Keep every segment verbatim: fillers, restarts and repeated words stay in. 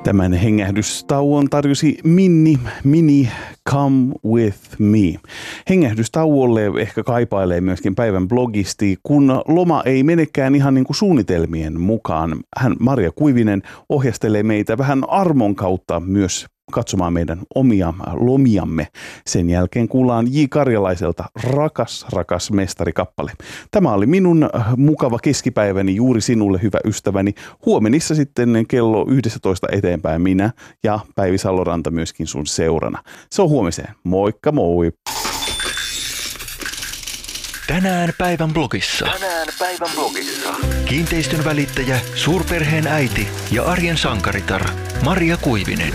Tämän hengähdystauon tarjosi Minni, Mini, Come With Me. Hengähdystauolle ehkä kaipailee myöskin päivän blogisti, kun loma ei menekään ihan niin kuin suunnitelmien mukaan. Hän, Maria Kuivinen, ohjastelee meitä vähän armon kautta myös katsomaan meidän omia lomiamme. Sen jälkeen kuullaan J. Karjalaiselta Rakas, rakas mestarikappale. Tämä oli minun mukava keskipäiväni juuri sinulle, hyvä ystäväni. Huomenissa sitten kello yksitoista eteenpäin minä ja Päivi Saloranta myöskin sun seurana. Se on huomiseen. Moikka moi! Tänään päivän blogissa. Tänään päivän blogissa. Kiinteistön välittäjä, suurperheen äiti ja arjen sankaritar Maria Kuivinen.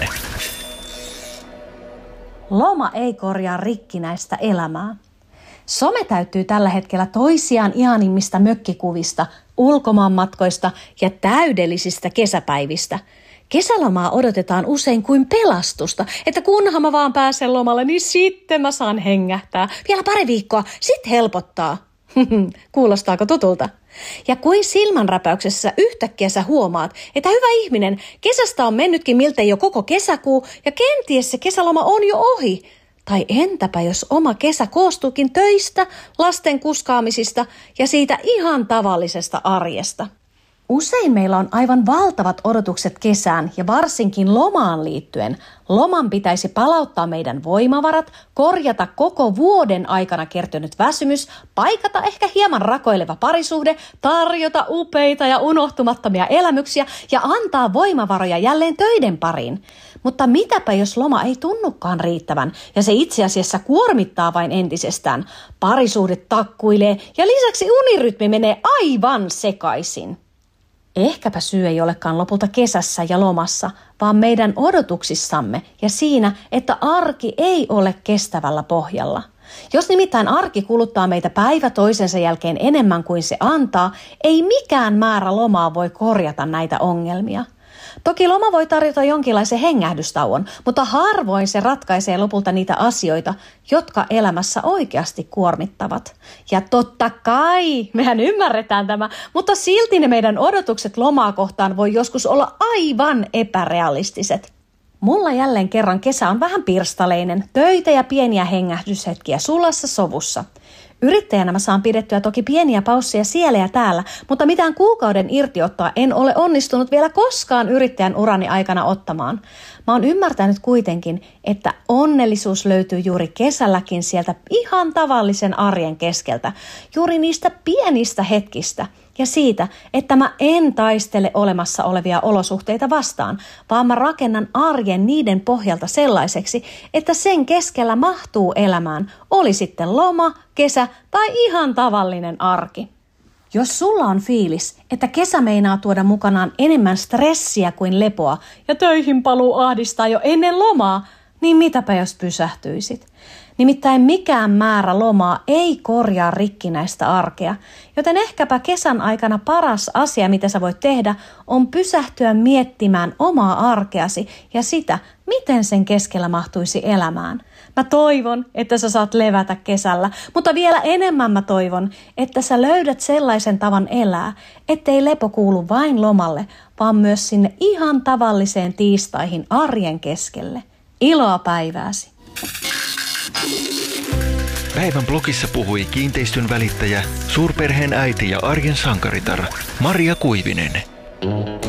Loma ei korjaa rikkinäistä elämää. Some täyttyy tällä hetkellä toisiaan ihanimmista mökkikuvista, ulkomaanmatkoista ja täydellisistä kesäpäivistä. Kesälomaa odotetaan usein kuin pelastusta, että kunhan mä vaan pääsen lomalle, niin sitten mä saan hengähtää. Vielä pari viikkoa, sit helpottaa. Kuulostaako tutulta? Ja kuin silmänräpäyksessä yhtäkkiä sä huomaat, että hyvä ihminen, kesästä on mennytkin miltei jo koko kesäkuu ja kenties se kesäloma on jo ohi. Tai entäpä jos oma kesä koostuukin töistä, lasten kuskaamisista ja siitä ihan tavallisesta arjesta. Usein meillä on aivan valtavat odotukset kesään ja varsinkin lomaan liittyen. Loman pitäisi palauttaa meidän voimavarat, korjata koko vuoden aikana kertynyt väsymys, paikata ehkä hieman rakoileva parisuhde, tarjota upeita ja unohtumattomia elämyksiä ja antaa voimavaroja jälleen töiden pariin. Mutta mitäpä jos loma ei tunnukaan riittävän ja se itse asiassa kuormittaa vain entisestään. Parisuhde takkuilee ja lisäksi unirytmi menee aivan sekaisin. Ehkäpä syy ei olekaan lopulta kesässä ja lomassa, vaan meidän odotuksissamme ja siinä, että arki ei ole kestävällä pohjalla. Jos nimittäin arki kuluttaa meitä päivä toisensa jälkeen enemmän kuin se antaa, ei mikään määrä lomaa voi korjata näitä ongelmia. Toki loma voi tarjota jonkinlaisen hengähdystauon, mutta harvoin se ratkaisee lopulta niitä asioita, jotka elämässä oikeasti kuormittavat. Ja totta kai, mehän ymmärretään tämä, mutta silti ne meidän odotukset lomaa kohtaan voi joskus olla aivan epärealistiset. Mulla jälleen kerran kesä on vähän pirstaleinen, töitä ja pieniä hengähdyshetkiä sulassa sovussa. Yrittäjänä mä saan pidettyä toki pieniä pausseja siellä ja täällä, mutta mitään kuukauden irtiottoa en ole onnistunut vielä koskaan yrittäjän urani aikana ottamaan. Mä oon ymmärtänyt kuitenkin, että onnellisuus löytyy juuri kesälläkin sieltä ihan tavallisen arjen keskeltä, juuri niistä pienistä hetkistä ja siitä, että mä en taistele olemassa olevia olosuhteita vastaan, vaan mä rakennan arjen niiden pohjalta sellaiseksi, että sen keskellä mahtuu elämään, oli sitten loma, kesä tai ihan tavallinen arki. Jos sulla on fiilis, että kesä meinaa tuoda mukanaan enemmän stressiä kuin lepoa ja töihin paluu ahdistaa jo ennen lomaa, niin mitäpä jos pysähtyisit? Nimittäin mikään määrä lomaa ei korjaa rikkinäistä arkea, joten ehkäpä kesän aikana paras asia, mitä sä voit tehdä, on pysähtyä miettimään omaa arkeasi ja sitä, miten sen keskellä mahtuisi elämään. Mä toivon, että sä saat levätä kesällä, mutta vielä enemmän mä toivon, että sä löydät sellaisen tavan elää, ettei lepo kuulu vain lomalle, vaan myös sinne ihan tavalliseen tiistaihin arjen keskelle. Iloa päivääsi! Päivän blogissa puhui kiinteistön välittäjä, suurperheen äiti ja arjen sankaritar Maria Kuivinen.